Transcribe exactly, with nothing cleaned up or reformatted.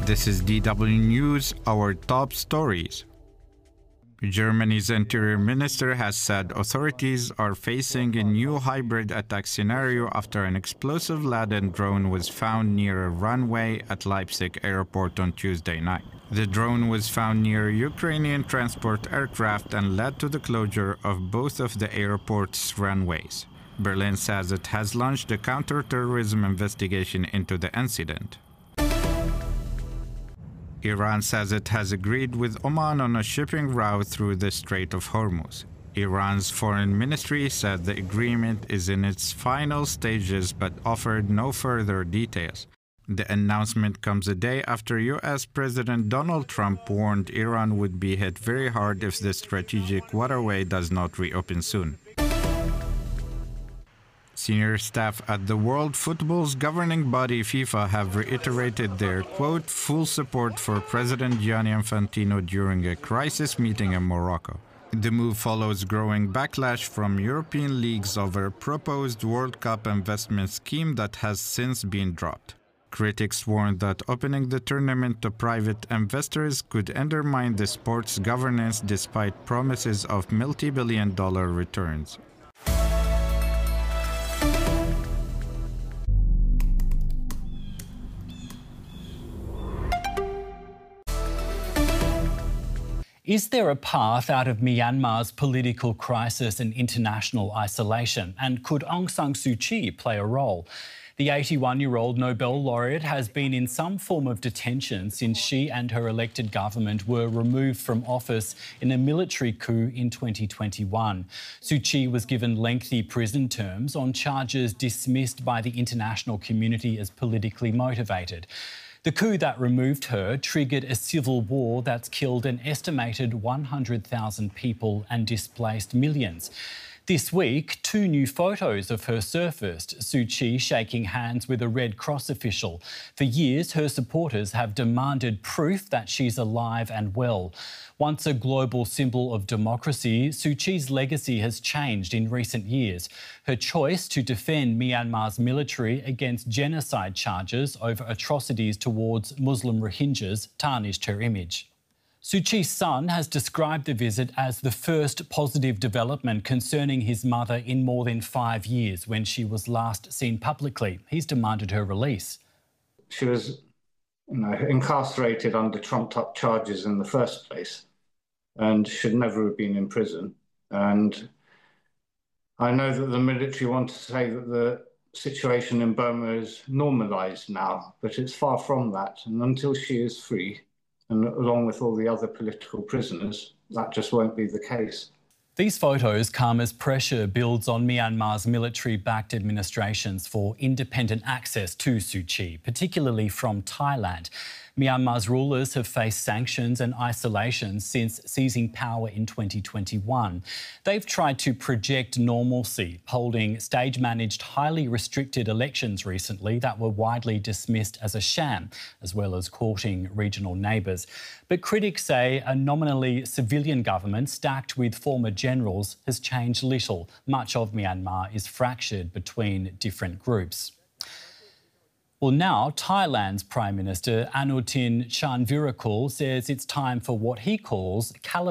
This is D W News, our top stories. Germany's interior minister has said authorities are facing a new hybrid attack scenario after an explosive-laden drone was found near a runway at Leipzig airport on Tuesday night. The drone was found near a Ukrainian transport aircraft and led to the closure of both of the airport's runways. Berlin says it has launched a counter-terrorism investigation into the incident. Iran says it has agreed with Oman on a shipping route through the Strait of Hormuz. Iran's foreign ministry said the agreement is in its final stages but offered no further details. The announcement comes a day after U S President Donald Trump warned Iran would be hit very hard if the strategic waterway does not reopen soon. Senior staff at the World Football's governing body FIFA have reiterated their, quote, full support for President Gianni Infantino during a crisis meeting in Morocco. The move follows growing backlash from European leagues over a proposed World Cup investment scheme that has since been dropped. Critics warned that opening the tournament to private investors could undermine the sport's governance despite promises of multi-billion dollar returns. Is there a path out of Myanmar's political crisis and international isolation? And could Aung San Suu Kyi play a role? The eighty-one-year-old Nobel laureate has been in some form of detention since she and her elected government were removed from office in a military coup in twenty twenty-one. Suu Kyi was given lengthy prison terms on charges dismissed by the international community as politically motivated. The coup that removed her triggered a civil war that's killed an estimated one hundred thousand people and displaced millions. This week, two new photos of her surfaced, Suu Kyi shaking hands with a Red Cross official. For years, her supporters have demanded proof that she's alive and well. Once a global symbol of democracy, Suu Kyi's legacy has changed in recent years. Her choice to defend Myanmar's military against genocide charges over atrocities towards Muslim Rohingyas tarnished her image. Suu Kyi's son has described the visit as the first positive development concerning his mother in more than five years when she was last seen publicly. He's demanded her release. She was you know, incarcerated under trumped-up charges in the first place and should never have been in prison. And I know that the military want to say that the situation in Burma is normalised now, but it's far from that. And until she is free, and along with all the other political prisoners, that just won't be the case. These photos come as pressure builds on Myanmar's military-backed administrations for independent access to Suu Kyi, particularly from Thailand. Myanmar's rulers have faced sanctions and isolation since seizing power in twenty twenty-one. They've tried to project normalcy, holding stage-managed, highly restricted elections recently that were widely dismissed as a sham, as well as courting regional neighbours. But critics say a nominally civilian government stacked with former generals has changed little. Much of Myanmar is fractured between different groups. Well, now Thailand's Prime Minister Anutin Charnvirakul says it's time for what he calls calibrating